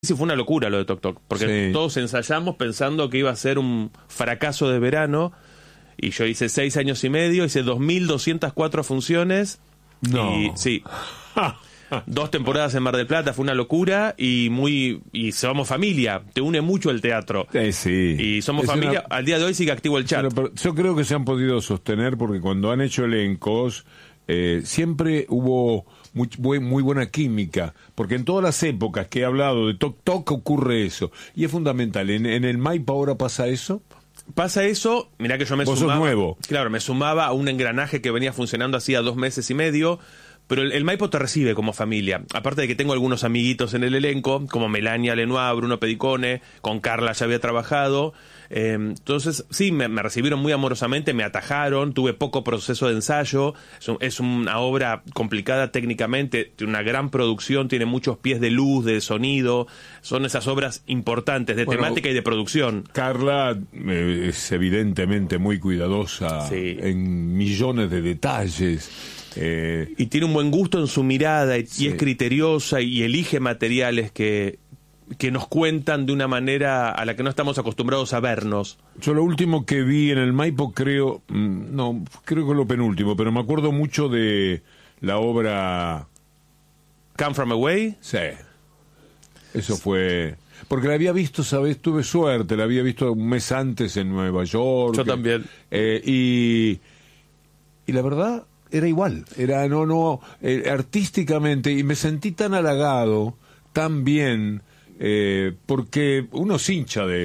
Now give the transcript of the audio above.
Sí, fue una locura lo de Toc Toc, porque Sí. todos ensayamos pensando que iba a ser un fracaso de verano, y yo hice 6 años y medio, hice 2.204 funciones, No. y sí, 2 temporadas en Mar del Plata, fue una locura, y somos familia, te une mucho el teatro, Sí. y somos Es familia, al día de hoy sigue activo el chat. Pero yo creo que se han podido sostener porque cuando han hecho elencos siempre hubo muy buena química, porque en todas las épocas que he hablado de Toc Toc ocurre eso, y es fundamental. ¿En el Maipo ahora pasa eso? Pasa eso, mirá que yo me Vos sos sumaba, nuevo. claro, me sumaba a un engranaje que venía funcionando hacía 2 meses y medio, pero el Maipo te recibe como familia. Aparte de que tengo algunos amiguitos en el elenco, como Melania Lenoir, Bruno Pedicone, con Carla ya había trabajado. Entonces, sí, me recibieron muy amorosamente, me atajaron, tuve poco proceso de ensayo. Es una obra complicada técnicamente, tiene una gran producción, tiene muchos pies de luz, de sonido. Son esas obras importantes de temática y de producción. Carla es evidentemente muy cuidadosa en millones de detalles. Y tiene un buen gusto en su mirada y es criteriosa y elige materiales que nos cuentan de una manera a la que no estamos acostumbrados a vernos. Yo lo último que vi en el Maipo creo que lo penúltimo, pero me acuerdo mucho de la obra Come From Away. Sí. Eso fue... Porque la había visto, ¿sabes? Tuve suerte, la había visto un mes antes en Nueva York. Yo también. Y la verdad era igual, era artísticamente, y me sentí tan halagado, tan bien, porque uno es hincha de